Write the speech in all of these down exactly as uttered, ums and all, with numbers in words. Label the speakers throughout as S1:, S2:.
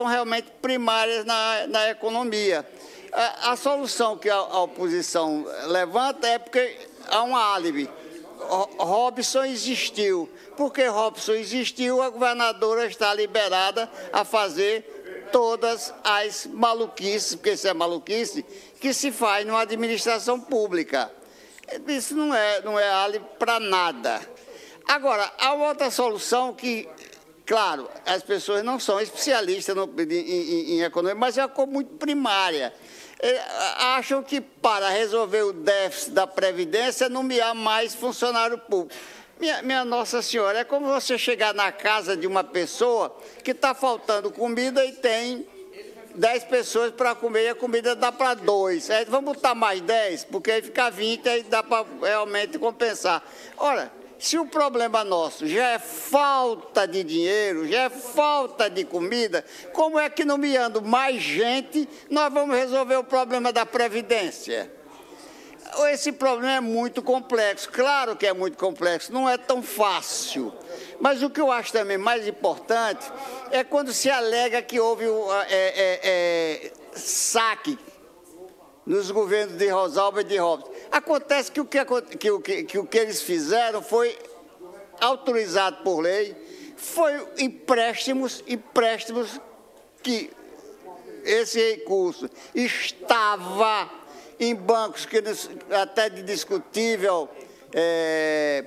S1: realmente primárias na, na economia. A, a solução que a, a oposição levanta é porque há um álibi. Robson existiu. Porque Robson existiu, a governadora está liberada a fazer todas as maluquices, porque isso é maluquice, que se faz numa administração pública. Isso não é, não é álibi para nada. Agora, há outra solução que, claro, as pessoas não são especialistas no, em, em, em economia, mas é como muito primária. Acham que para resolver o déficit da Previdência, nomear mais funcionário público. Minha, minha Nossa Senhora, é como você chegar na casa de uma pessoa que está faltando comida e tem dez pessoas para comer e a comida dá para dois. Aí vamos botar mais dez, porque aí fica vinte e dá para realmente compensar. Ora, se o problema nosso já é falta de dinheiro, já é falta de comida, como é que nomeando mais gente nós vamos resolver o problema da Previdência? Esse problema é muito complexo, claro que é muito complexo, não é tão fácil. Mas o que eu acho também mais importante é quando se alega que houve é, é, é, saque nos governos de Rosalba e de Robson. Acontece que o que, que, que, que o que eles fizeram foi autorizado por lei, foi empréstimos, empréstimos que esse recurso estava em bancos que até de discutível, é,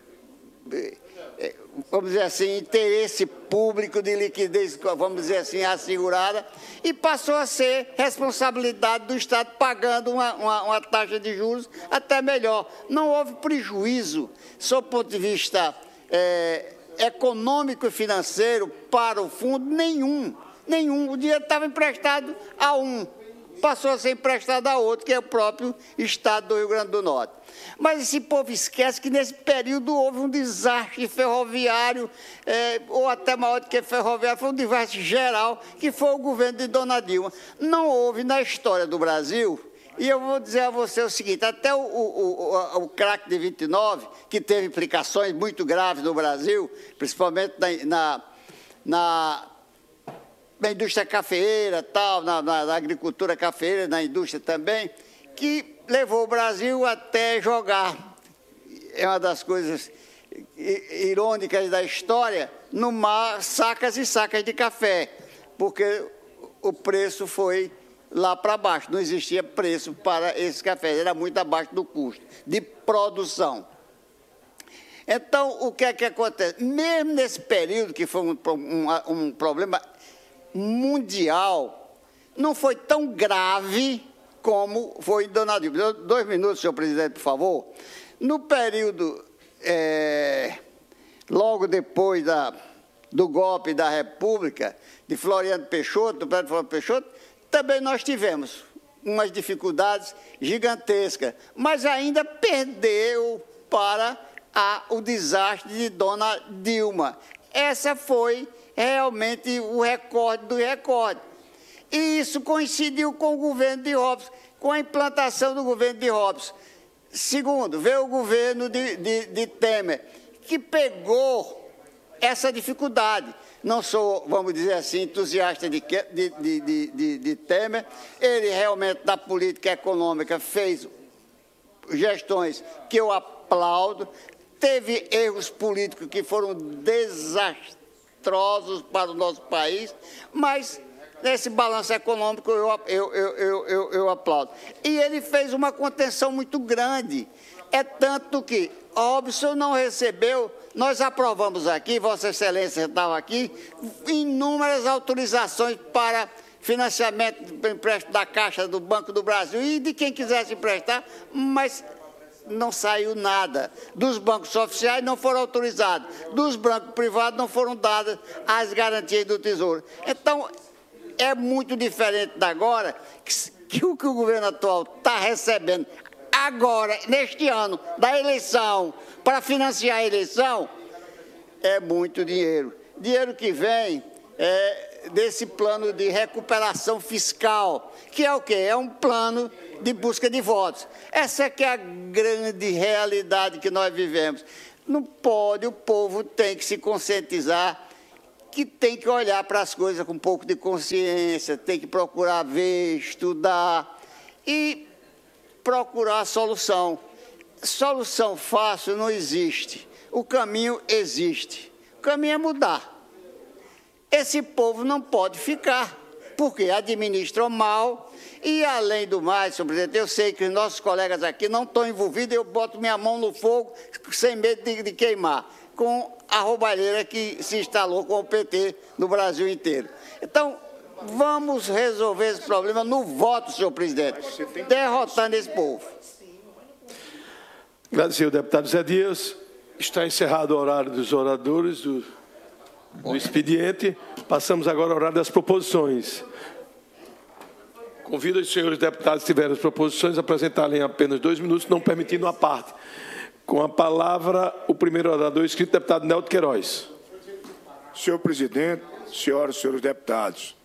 S1: é, vamos dizer assim, interesse público de liquidez, vamos dizer assim, assegurada, e passou a ser responsabilidade do Estado pagando uma, uma, uma taxa de juros até melhor. Não houve prejuízo, sob o ponto de vista é, econômico e financeiro, para o fundo, nenhum. Nenhum. O dinheiro estava emprestado a um, passou a ser emprestado a outro, que é o próprio Estado do Rio Grande do Norte. Mas esse povo esquece que nesse período houve um desastre ferroviário, é, ou até maior do que ferroviário, foi um desastre geral, que foi o governo de Dona Dilma. Não houve na história do Brasil, e eu vou dizer a você o seguinte, até o, o, o, o crack de vinte e nove, que teve implicações muito graves no Brasil, principalmente na... na, na na indústria cafeeira, tal, na, na, na agricultura cafeeira, na indústria também, que levou o Brasil até jogar, é uma das coisas irônicas da história, no mar sacas e sacas de café, porque o preço foi lá para baixo, não existia preço para esses cafés, era muito abaixo do custo de produção. Então, o que é que acontece? Mesmo nesse período, que foi um, um, um problema mundial, não foi tão grave como foi em Dona Dilma. Dois minutos, senhor presidente, por favor. No período, é, logo depois da, do golpe da República, de Floriano Peixoto, do prédio Floriano Peixoto, também nós tivemos umas dificuldades gigantescas, mas ainda perdeu para a, o desastre de Dona Dilma. Essa foi realmente o recorde do recorde. E isso coincidiu com o governo de Robson, com a implantação do governo de Robson. Segundo, veio o governo de, de, de Temer, que pegou essa dificuldade. Não sou, vamos dizer assim, entusiasta de, de, de, de, de Temer. Ele realmente, da política econômica, fez gestões que eu aplaudo. Teve erros políticos que foram desastrosos para o nosso país, mas nesse balanço econômico eu, eu, eu, eu, eu, eu aplaudo. E ele fez uma contenção muito grande, é tanto que Robson não recebeu, nós aprovamos aqui, Vossa Excelência estava aqui, inúmeras autorizações para financiamento do empréstimo da Caixa do Banco do Brasil e de quem quisesse emprestar, mas não saiu nada. Dos bancos oficiais não foram autorizados, dos bancos privados não foram dadas as garantias do Tesouro. Então, é muito diferente da agora, que, que o que o governo atual está recebendo agora, neste ano, da eleição, para financiar a eleição, é muito dinheiro. Dinheiro que vem é, desse plano de recuperação fiscal, que é o quê? É um plano de busca de votos. Essa que é a grande realidade que nós vivemos. Não pode, o povo tem que se conscientizar que tem que olhar para as coisas com um pouco de consciência, tem que procurar ver, estudar e procurar a solução. Solução fácil não existe. O caminho existe. O caminho é mudar. Esse povo não pode ficar, porque administram mal. E, além do mais, senhor presidente, eu sei que os nossos colegas aqui não estão envolvidos, eu boto minha mão no fogo sem medo de, de queimar, com a roubalheira que se instalou com o P T no Brasil inteiro. Então, vamos resolver esse problema no voto, senhor presidente, derrotando esse povo.
S2: Agradecer ao deputado Zé Dias. Está encerrado o horário dos oradores do, do expediente. Passamos agora ao horário das proposições. Convido os senhores deputados que tiverem as proposições a apresentarem em apenas dois minutos, não permitindo a parte. Com a palavra, o primeiro orador inscrito, deputado Nelto Queiroz.
S3: Senhor presidente, senhoras e senhores deputados,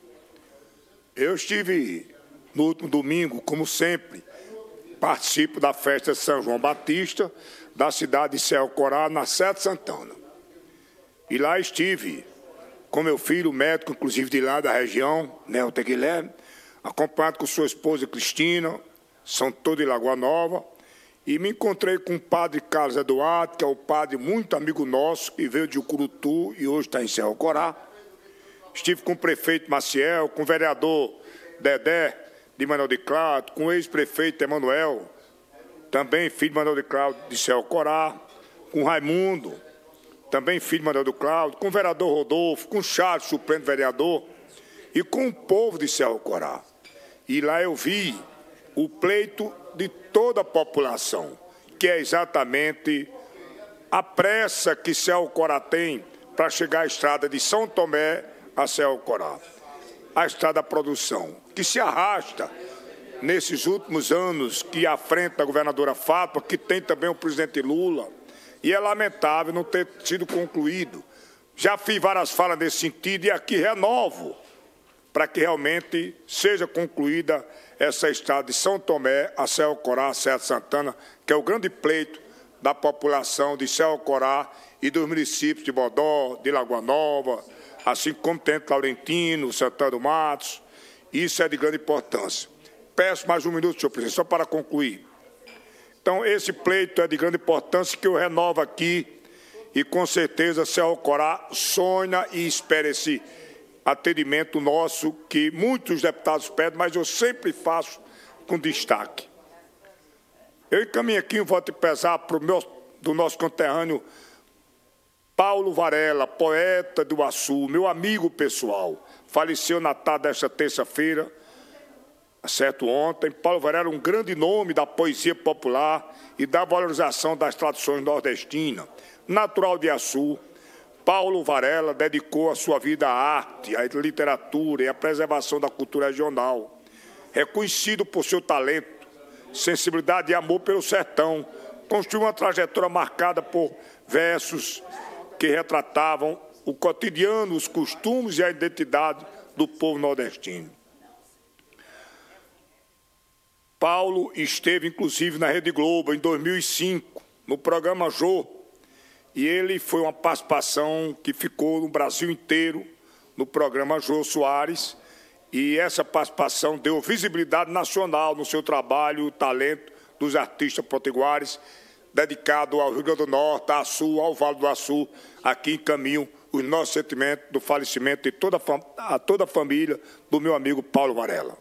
S3: eu estive no último domingo, como sempre, participo da festa de São João Batista, da cidade de Céu Corá, na Sete Santana. E lá estive com meu filho, médico, inclusive de lá da região, Nelton Guilherme, acompanhado com sua esposa Cristina, são todos de Lagoa Nova, e me encontrei com o padre Carlos Eduardo, que é um padre muito amigo nosso, que veio de Ucurutu e hoje está em Céu Corá. Estive com o prefeito Maciel, com o vereador Dedé de Manuel de Cláudio, com o ex-prefeito Emanuel, também filho de Manuel de Cláudio de Céu Corá, com o Raimundo, também filho de Manuel de Cláudio, com o vereador Rodolfo, com o Charles, suplente vereador, e com o povo de Céu Corá. E lá eu vi o pleito de toda a população, que é exatamente a pressa que Céu Corá tem para chegar à estrada de São Tomé a Céu Corá. A estrada da produção, que se arrasta nesses últimos anos, que à frente da governadora Fátima, que tem também o presidente Lula, e é lamentável não ter sido concluído. Já fiz várias falas nesse sentido e aqui renovo para que realmente seja concluída essa estrada de São Tomé a Céu Corá, Sete Santana, que é o grande pleito da população de Céu Corá e dos municípios de Bodó, de Lagoa Nova, assim como Tenente Laurentino, Santana do Matos. Isso é de grande importância. Peço mais um minuto, senhor presidente, só para concluir. Então, esse pleito é de grande importância que eu renovo aqui e, com certeza, Céu Corá sonha e espera esse atendimento nosso que muitos deputados pedem, mas eu sempre faço com destaque. Eu encaminho aqui um voto de pesar para o meu, do nosso conterrâneo Paulo Varela, poeta do Açu, meu amigo pessoal, faleceu na tarde desta terça-feira, certo ontem. Paulo Varela, um grande nome da poesia popular e da valorização das tradições nordestinas. Natural de Açu, Paulo Varela dedicou a sua vida à arte, à literatura e à preservação da cultura regional. Reconhecido por seu talento, sensibilidade e amor pelo sertão, construiu uma trajetória marcada por versos que retratavam o cotidiano, os costumes e a identidade do povo nordestino. Paulo esteve, inclusive, na Rede Globo em dois mil e cinco, no programa Jô, e ele foi uma participação que ficou no Brasil inteiro, no programa Jô Soares, e essa participação deu visibilidade nacional no seu trabalho, o talento dos artistas potiguares, dedicado ao Rio Grande do Norte, ao Sul, ao Vale do Açu. Aqui encaminham os nossos sentimentos do falecimento de toda a, a toda a família do meu amigo Paulo Varela.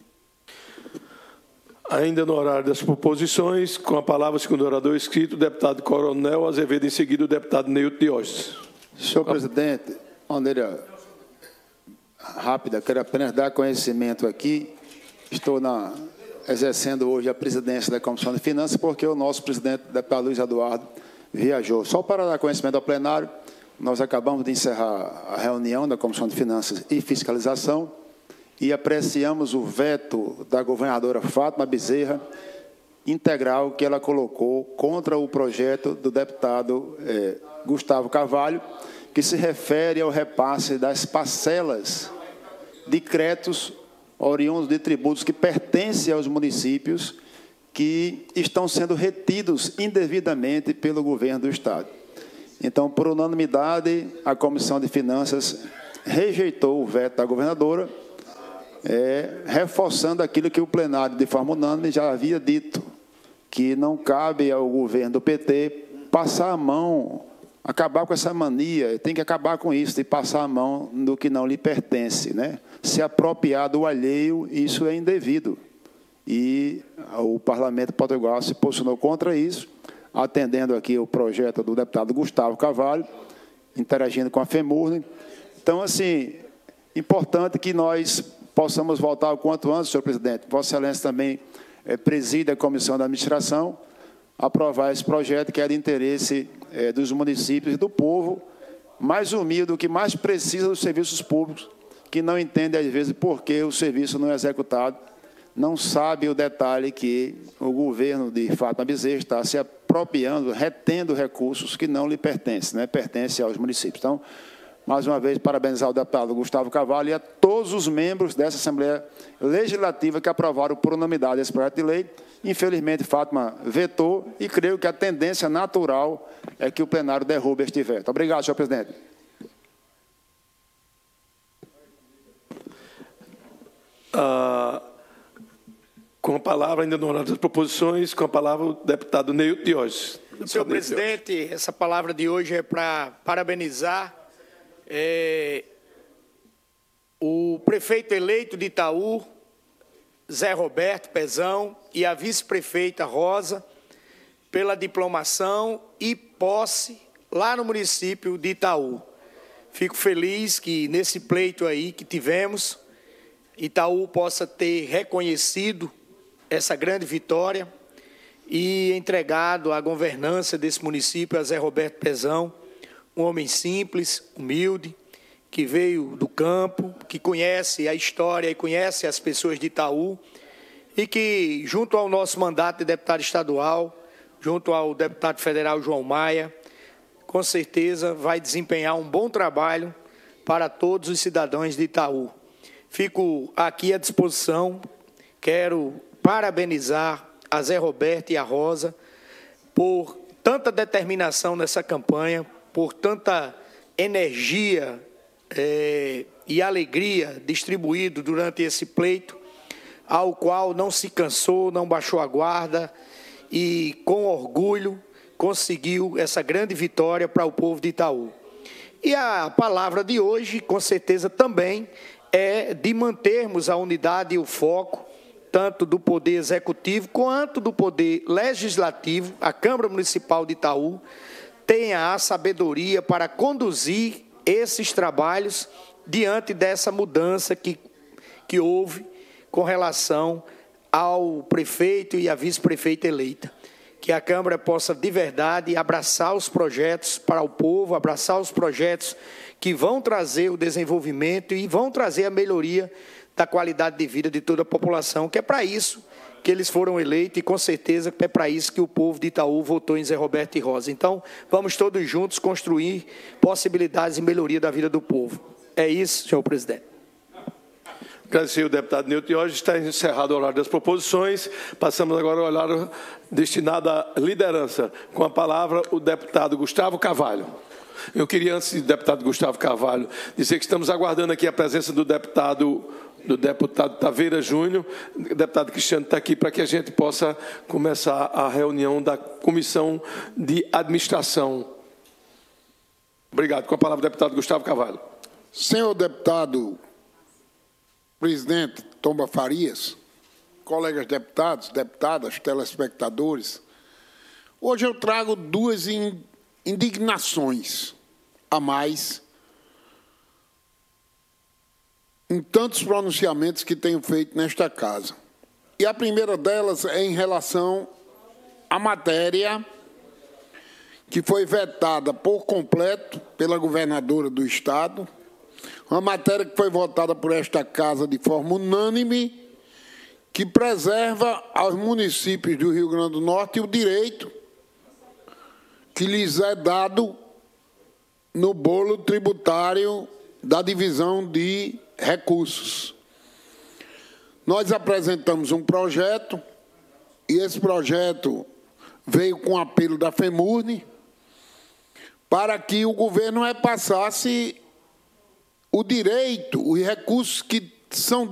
S2: Ainda no horário das proposições, com a palavra o segundo orador inscrito, o deputado Coronel Azevedo, em seguida o deputado Neilton Diógenes.
S4: Senhor presidente, de maneira rápida, quero apenas dar conhecimento aqui. Estou na, exercendo hoje a presidência da Comissão de Finanças, porque o nosso presidente, o deputado Luiz Eduardo, viajou. Só para dar conhecimento ao plenário, nós acabamos de encerrar a reunião da Comissão de Finanças e Fiscalização, e apreciamos o veto da governadora Fátima Bezerra, integral, que ela colocou contra o projeto do deputado eh, Gustavo Carvalho, que se refere ao repasse das parcelas de créditos oriundos de tributos que pertencem aos municípios que estão sendo retidos indevidamente pelo governo do Estado. Então, por unanimidade, a Comissão de Finanças rejeitou o veto da governadora, é, reforçando aquilo que o plenário, de forma unânime, já havia dito, que não cabe ao governo do P T passar a mão, acabar com essa mania, tem que acabar com isso, de passar a mão no que não lhe pertence, né? Se apropriar do alheio, isso é indevido. E o Parlamento de Portugal se posicionou contra isso, atendendo aqui o projeto do deputado Gustavo Carvalho, interagindo com a FEMURNE. Então, assim, importante que nós possamos voltar o quanto antes, senhor presidente. Vossa Excelência também é, preside a Comissão da Administração, aprovar esse projeto que é de interesse é, dos municípios e do povo mais humilde, o que mais precisa dos serviços públicos, que não entende, às vezes, por que o serviço não é executado, não sabe o detalhe que o governo de Fátima Bezerra está se apropriando, retendo recursos que não lhe pertencem, né? Pertencem aos municípios. Então, mais uma vez, parabenizar o deputado Gustavo Carvalho e a todos os membros dessa Assembleia Legislativa que aprovaram por unanimidade esse projeto de lei. Infelizmente, Fátima vetou e creio que a tendência natural é que o plenário derrube este veto. Obrigado, senhor presidente.
S2: Ah, com a palavra, ainda no horário das proposições, com a palavra o deputado Neilton Diógenes.
S5: Senhor presidente, essa palavra de hoje é para parabenizar é, o prefeito eleito de Itaú, Zé Roberto Pezão, e a vice-prefeita Rosa, pela diplomação e posse lá no município de Itaú. Fico feliz que nesse pleito aí que tivemos, Itaú possa ter reconhecido essa grande vitória e entregado a governança desse município a Zé Roberto Pezão, um homem simples, humilde, que veio do campo, que conhece a história e conhece as pessoas de Itaú e que, junto ao nosso mandato de deputado estadual, junto ao deputado federal João Maia, com certeza vai desempenhar um bom trabalho para todos os cidadãos de Itaú. Fico aqui à disposição, quero parabenizar a Zé Roberto e a Rosa por tanta determinação nessa campanha, por tanta energia é, e alegria distribuído durante esse pleito, ao qual não se cansou, não baixou a guarda e, com orgulho, conseguiu essa grande vitória para o povo de Itaú. E a palavra de hoje, com certeza, também é de mantermos a unidade e o foco, tanto do Poder Executivo quanto do Poder Legislativo. A Câmara Municipal de Itaú tenha a sabedoria para conduzir esses trabalhos diante dessa mudança que, que houve com relação ao prefeito e à vice-prefeita eleita. Que a Câmara possa, de verdade, abraçar os projetos para o povo, abraçar os projetos que vão trazer o desenvolvimento e vão trazer a melhoria da qualidade de vida de toda a população, que é para isso que eles foram eleitos e, com certeza, é para isso que o povo de Itaú votou em Zé Roberto e Rosa. Então, vamos todos juntos construir possibilidades de melhoria da vida do povo. É isso, senhor presidente.
S2: Agradecer o deputado Neilton Diógenes. Está encerrado o horário das proposições. Passamos agora ao horário destinado à liderança. Com a palavra, o deputado Gustavo Carvalho. Eu queria, antes do deputado Gustavo Carvalho, dizer que estamos aguardando aqui a presença do deputado, do deputado Taveira Júnior. O deputado Cristiano está aqui para que a gente possa começar a reunião da Comissão de Administração. Obrigado. Com a palavra, o deputado Gustavo Carvalho.
S6: Senhor deputado presidente Tomba Farias, colegas deputados, deputadas, telespectadores, hoje eu trago duas indignações a mais em tantos pronunciamentos que tenho feito nesta casa. E a primeira delas é em relação à matéria que foi vetada por completo pela governadora do Estado, uma matéria que foi votada por esta casa de forma unânime, que preserva aos municípios do Rio Grande do Norte o direito que lhes é dado no bolo tributário da divisão de recursos. Nós apresentamos um projeto, e esse projeto veio com apelo da FEMURNE, para que o governo repassasse o direito, os recursos que são